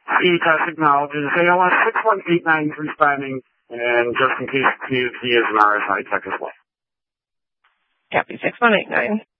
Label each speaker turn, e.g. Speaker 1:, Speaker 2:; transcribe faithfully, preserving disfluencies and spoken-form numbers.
Speaker 1: CTES acknowledges A L S six one eight nine is responding, and just in case he is, he is an R S I tech as well.
Speaker 2: Copy six one eight nine.